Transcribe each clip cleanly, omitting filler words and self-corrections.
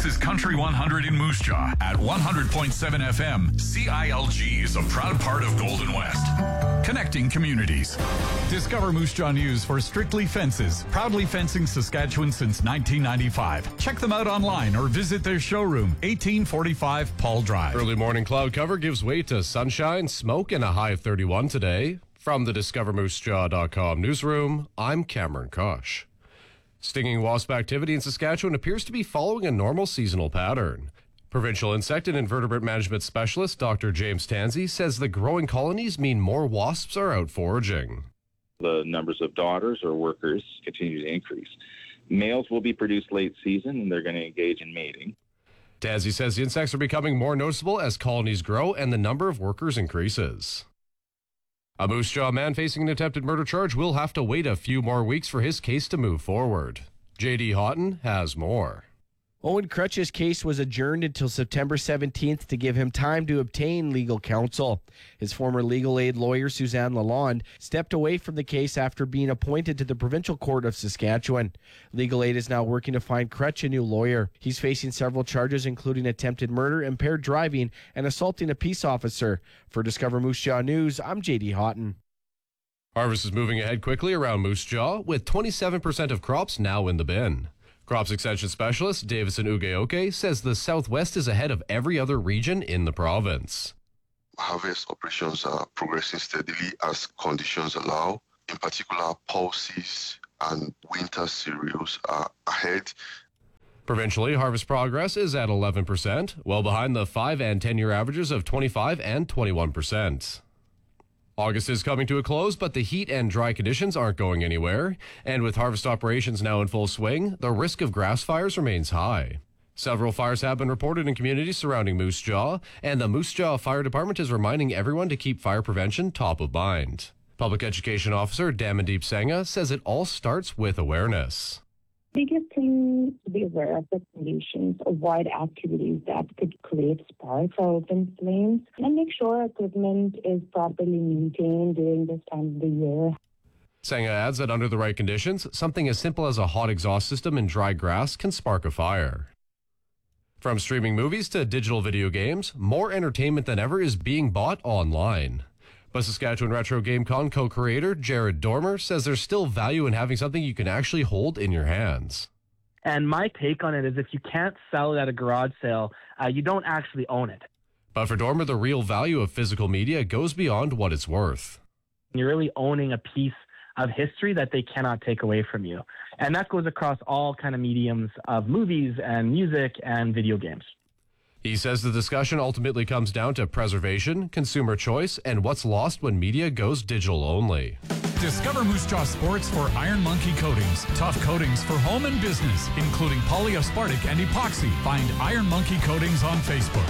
This is Country 100 in Moose Jaw at 100.7 FM. CILG is a proud part of Golden West. Connecting communities. Discover Moose Jaw News for Strictly Fences, proudly fencing Saskatchewan since 1995. Check them out online or visit their showroom, 1845 Paul Drive. Early morning cloud cover gives way to sunshine, smoke, and a high of 31 today. From the DiscoverMooseJaw.com newsroom, I'm Cameron Kosh. Stinging wasp activity in Saskatchewan appears to be following a normal seasonal pattern. Provincial Insect and Invertebrate Management Specialist Dr. James Tansey says the growing colonies mean more wasps are out foraging. The numbers of daughters or workers continue to increase. Males will be produced late season and they're going to engage in mating. Tansey says the insects are becoming more noticeable as colonies grow and the number of workers increases. A Moose Jaw man facing an attempted murder charge will have to wait a few more weeks for his case to move forward. J.D. Houghton has more. Owen Crutch's case was adjourned until September 17th to give him time to obtain legal counsel. His former legal aid lawyer, Suzanne Lalonde, stepped away from the case after being appointed to the Provincial Court of Saskatchewan. Legal aid is now working to find Crutch a new lawyer. He's facing several charges, including attempted murder, impaired driving, and assaulting a peace officer. For Discover Moose Jaw News, I'm J.D. Houghton. Harvest is moving ahead quickly around Moose Jaw, with 27% of crops now in the bin. Crops Extension Specialist Davison Ugeoke says the Southwest is ahead of every other region in the province. Harvest operations are progressing steadily as conditions allow. In particular, pulses and winter cereals are ahead. Provincially, harvest progress is at 11%, well behind the 5 and 10-year averages of 25 and 21%. August is coming to a close, but the heat and dry conditions aren't going anywhere. And with harvest operations now in full swing, the risk of grass fires remains high. Several fires have been reported in communities surrounding Moose Jaw, and the Moose Jaw Fire Department is reminding everyone to keep fire prevention top of mind. Public Education Officer Damandeep Sangha says it all starts with awareness. Biggest thing to be aware of the conditions, avoid activities that could create sparks or open flames, and make sure equipment is properly maintained during this time of the year. Sangha adds that under the right conditions, something as simple as a hot exhaust system in dry grass can spark a fire. From streaming movies to digital video games, more entertainment than ever is being bought online. But Saskatchewan Retro GameCon co-creator Jared Dormer says there's still value in having something you can actually hold in your hands. And my take on it is if you can't sell it at a garage sale, you don't actually own it. But for Dormer, the real value of physical media goes beyond what it's worth. You're really owning a piece of history that they cannot take away from you. And that goes across all kind of mediums of movies and music and video games. He says the discussion ultimately comes down to preservation, consumer choice, and what's lost when media goes digital only. Discover Moose Jaw Sports for Iron Monkey Coatings. Tough coatings for home and business, including polyaspartic and epoxy. Find Iron Monkey Coatings on Facebook.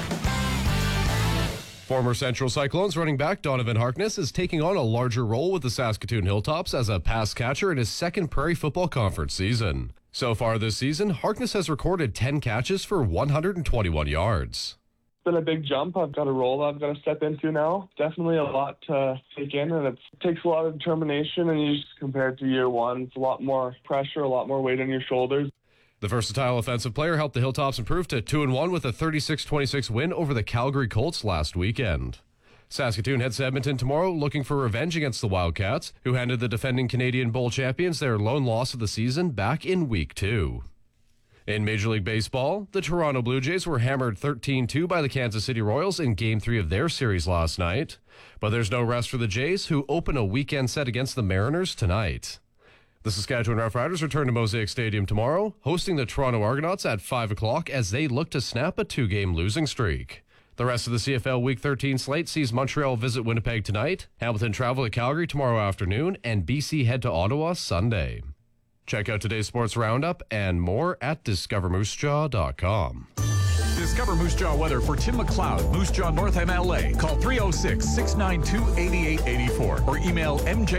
Former Central Cyclones running back Donovan Harkness is taking on a larger role with the Saskatoon Hilltops as a pass catcher in his second Prairie Football Conference season. So far this season, Harkness has recorded 10 catches for 121 yards. It's been a big jump. I've got a role I've got to step into now. Definitely a lot to take in, and it takes a lot of determination, and you just compare it to year one, it's a lot more pressure, a lot more weight on your shoulders. The versatile offensive player helped the Hilltops improve to 2-1 with a 36-26 win over the Calgary Colts last weekend. Saskatoon heads to Edmonton tomorrow looking for revenge against the Wildcats, who handed the defending Canadian Bowl champions their lone loss of the season back in Week 2. In Major League Baseball, the Toronto Blue Jays were hammered 13-2 by the Kansas City Royals in Game 3 of their series last night. But there's no rest for the Jays, who open a weekend set against the Mariners tonight. The Saskatchewan Roughriders return to Mosaic Stadium tomorrow, hosting the Toronto Argonauts at 5 o'clock as they look to snap a 2-game losing streak. The rest of the CFL Week 13 slate sees Montreal visit Winnipeg tonight, Hamilton travel to Calgary tomorrow afternoon, and BC head to Ottawa Sunday. Check out today's sports roundup and more at DiscoverMooseJaw.com. Discover Moose Jaw weather for Tim McLeod, Moose Jaw North MLA. Call 306-692-8884 or email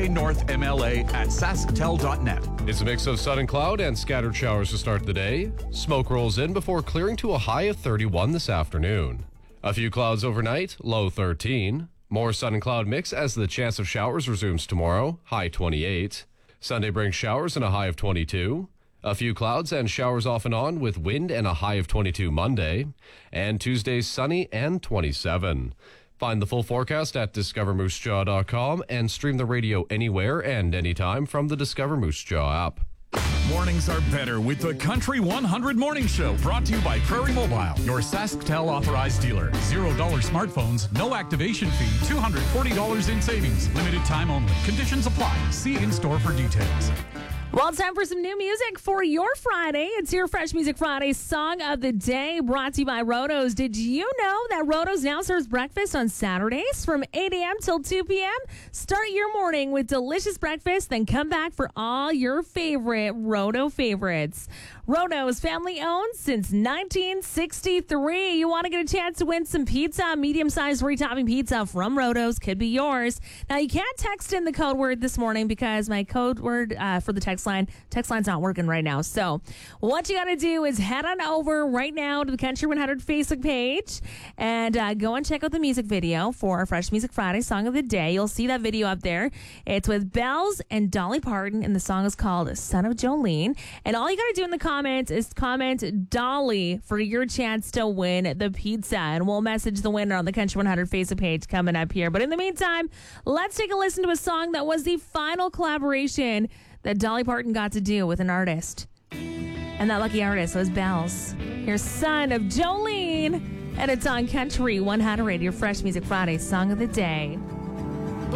mjnorthmla@sasktel.net. It's a mix of sun and cloud and scattered showers to start the day. Smoke rolls in before clearing to a high of 31 this afternoon. A few clouds overnight, low 13. More sun and cloud mix as the chance of showers resumes tomorrow, high 28. Sunday brings showers and a high of 22. A few clouds and showers off and on with wind and a high of 22 Monday. And Tuesday sunny and 27. Find the full forecast at discovermoosejaw.com and stream the radio anywhere and anytime from the Discover Moose Jaw app. Mornings are better with the Country 100 Morning Show, brought to you by Prairie Mobile, your SaskTel authorized dealer. $0 smartphones, no activation fee, $240 in savings. Limited time only. Conditions apply. See in-store for details. Well, it's time for some new music for your Friday. It's your Fresh Music Friday Song of the Day, brought to you by Rotos. Did you know that Rotos now serves breakfast on Saturdays from 8 a.m. till 2 p.m.? Start your morning with delicious breakfast, then come back for all your favorite Roto favorites. Rotos, family owned since 1963. You want to get a chance to win some pizza, medium-sized retopping pizza from Rotos could be yours. Now, you can't text in the code word this morning because my code word for the text line's not working right now. So what you got to do is head on over right now to the Country 100 Facebook page and go and check out the music video for Fresh Music Friday Song of the Day. You'll see that video up there. It's with Bells and Dolly Parton, and the song is called Son of Jolene. And all you got to do in the comments is comment Dolly for your chance to win the pizza, and we'll message the winner on the Country 100 Facebook page coming up here. But in the meantime, let's take a listen to a song that was the final collaboration that Dolly Parton got to do with an artist. And that lucky artist was Bells. Here's Son of Jolene, and it's on Country 100, your Fresh Music Friday Song of the Day.